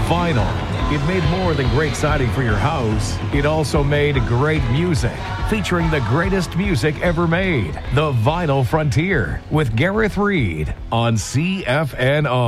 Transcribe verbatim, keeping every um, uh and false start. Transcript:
Vinyl. It made more than great siding for your house. It also made great music, featuring the greatest music ever made. The Vinyl Frontier with Gareth Reed on C F N O.